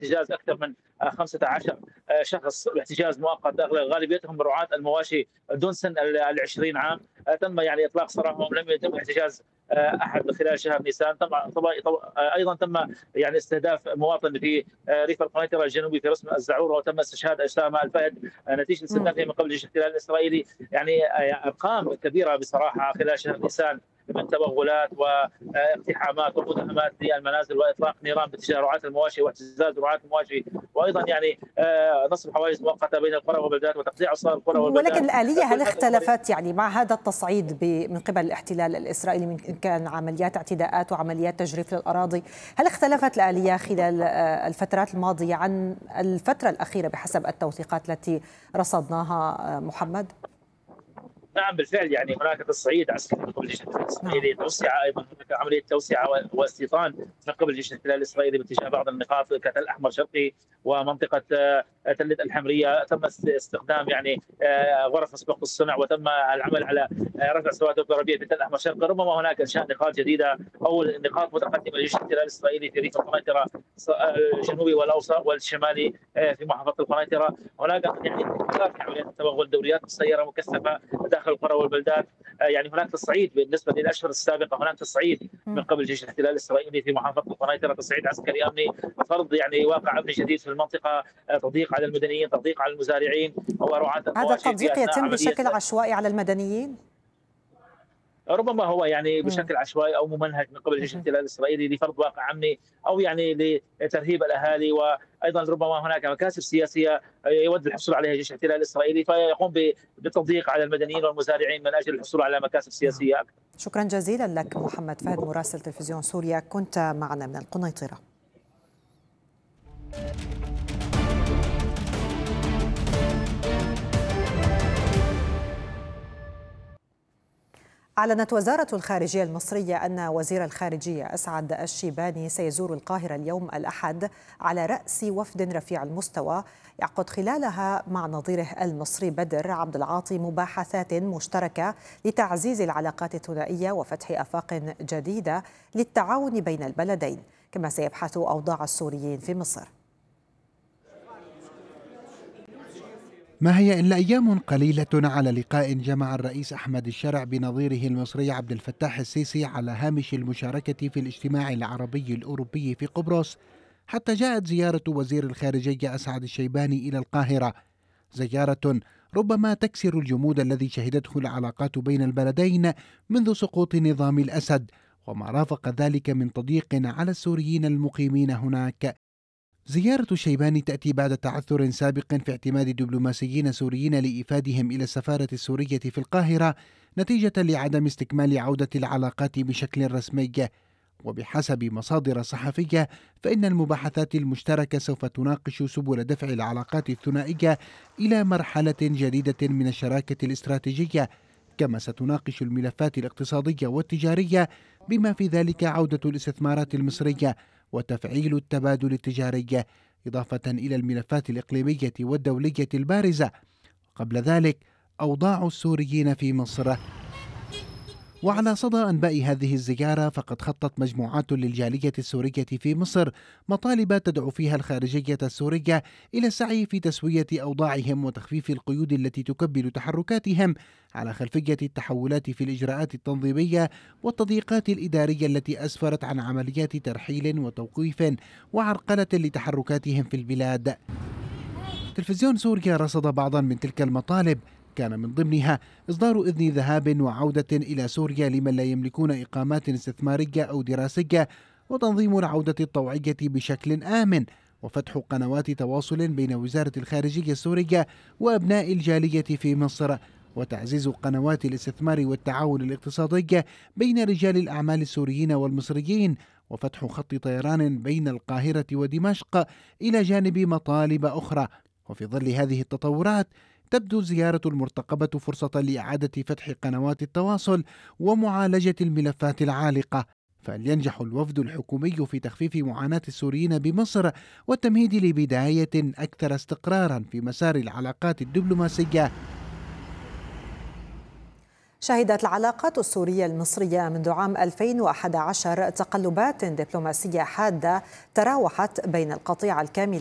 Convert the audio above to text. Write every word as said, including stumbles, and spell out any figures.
احتجاز أكثر من خمسة عشر شخص باحتجاز مؤقت غالبيتهم رعاة المواشي دون سن العشرين عام. تم يعني إطلاق سراحهم، لم يتم احتجاز أحد خلال شهر نيسان. طبعا طبعا أيضا تم يعني استهداف مواطن في ريف القنيطرة الجنوبي في رسم الزعورة، وتم استشهاد أسامة الفهد نتيجة استهدافه من قبل جيش الاحتلال الإسرائيلي. يعني أرقام كبيرة بصراحة خلال شهر نيسان من توغلات واقتحامات ومداهمات للمنازل واطلاق نيران باتجاه رعاة المواشي واهتزاز رعاة المواشي، وايضا يعني نصب حواجز مؤقته بين القرى والبلدات وتقطيع اسرار القرى والبلدات. ولكن الآلية هل اختلفت يعني مع هذا التصعيد من قبل الاحتلال الإسرائيلي، من كان عمليات اعتداءات وعمليات تجريف للأراضي، هل اختلفت الآلية خلال الفترات الماضية عن الفترة الأخيرة بحسب التوثيقات التي رصدناها محمد؟ نعم بالفعل، يعني هناك تصعيد عسكري من قبل الجيش الاحتلال الاسرائيلي، توسعه ايضا، هناك عمليه توسعه واستيطان من قبل الجيش الاحتلال الاسرائيلي باتجاه بعض النقاط كتل احمر شرقي ومنطقه تله الحمريه. تم استخدام يعني غرف مسبوقه الصنع، وتم العمل على رفع سواد الضربيه في تل احمر شرقي. ربما هناك انشاء نقاط جديده او نقاط متقدمه للجيش الاحتلال الاسرائيلي في ريف القنيطره الجنوبي والاوسط والشمالي في محافظه القنيطره. هناك يعني في عمليات التوغل، دوريات مسيره مكثفه داخل القرى والبلدات. يعني هناك تصعيد بالنسبه للاشهر السابقه، هناك تصعيد من قبل جيش الاحتلال الاسرائيلي في محافظه القنيطره، تصعيد عسكري امني، فرض يعني واقع امني جديد في المنطقه، تضييق على المدنيين، تضييق على المزارعين ورعاة هذا المواشي في التضييق اثناء يتم عمليه. بشكل عشوائي على المدنيين؟ ربما هو يعني مم. بشكل عشوائي او ممنهج من قبل جيش الاحتلال الاسرائيلي لفرض واقع امني، او يعني لترهيب الاهالي، وايضا ربما هناك مكاسب سياسيه يود الحصول عليها جيش الاحتلال الاسرائيلي، فيقوم بالتضييق على المدنيين والمزارعين من اجل الحصول على مكاسب سياسيه اكثر. شكرا جزيلا لك محمد فهد مراسل تلفزيون سوريا، كنت معنا من القنيطره. أعلنت وزارة الخارجية المصرية أن وزير الخارجية أسعد الشيباني سيزور القاهرة اليوم الأحد على رأس وفد رفيع المستوى يعقد خلالها مع نظيره المصري بدر عبد العاطي مباحثات مشتركة لتعزيز العلاقات الثنائية وفتح آفاق جديدة للتعاون بين البلدين، كما سيبحث أوضاع السوريين في مصر. ما هي إلا أيام قليلة على لقاء جمع الرئيس أحمد الشرع بنظيره المصري عبد الفتاح السيسي على هامش المشاركة في الاجتماع العربي الأوروبي في قبرص، حتى جاءت زيارة وزير الخارجية أسعد الشيباني إلى القاهرة، زيارة ربما تكسر الجمود الذي شهدته العلاقات بين البلدين منذ سقوط نظام الأسد، وما رافق ذلك من تضييق على السوريين المقيمين هناك. زيارة الشيباني تأتي بعد تعثر سابق في اعتماد دبلوماسيين سوريين لإيفادهم إلى السفارة السورية في القاهرة نتيجة لعدم استكمال عودة العلاقات بشكل رسمي. وبحسب مصادر صحفية فإن المباحثات المشتركة سوف تناقش سبل دفع العلاقات الثنائية إلى مرحلة جديدة من الشراكة الاستراتيجية، كما ستناقش الملفات الاقتصادية والتجارية بما في ذلك عودة الاستثمارات المصرية وتفعيل التبادل التجاري، إضافة إلى الملفات الإقليمية والدولية البارزة، قبل ذلك أوضاع السوريين في مصر. وعلى صدى أنباء هذه الزيارة فقد خطت مجموعات للجالية السورية في مصر مطالب تدعو فيها الخارجية السورية إلى السعي في تسوية أوضاعهم وتخفيف القيود التي تكبل تحركاتهم على خلفية التحولات في الإجراءات التنظيمية والتضييقات الإدارية التي أسفرت عن عمليات ترحيل وتوقيف وعرقلة لتحركاتهم في البلاد. تلفزيون سوريا رصد بعضا من تلك المطالب، كان من ضمنها إصدار إذن ذهاب وعودة إلى سوريا لمن لا يملكون إقامات استثمارية أو دراسية، وتنظيم العودة الطوعية بشكل آمن، وفتح قنوات تواصل بين وزارة الخارجية السورية وأبناء الجالية في مصر، وتعزيز قنوات الاستثمار والتعاون الاقتصادي بين رجال الأعمال السوريين والمصريين، وفتح خط طيران بين القاهرة ودمشق إلى جانب مطالب أخرى. وفي ظل هذه التطورات تبدو الزيارة المرتقبة فرصة لإعادة فتح قنوات التواصل ومعالجة الملفات العالقة، فلينجح الوفد الحكومي في تخفيف معاناة السوريين بمصر والتمهيد لبداية أكثر استقرارا في مسار العلاقات الدبلوماسية. شهدت العلاقات السورية المصرية منذ عام ألفين وأحد عشر تقلبات دبلوماسية حادة تراوحت بين القطيعة الكاملة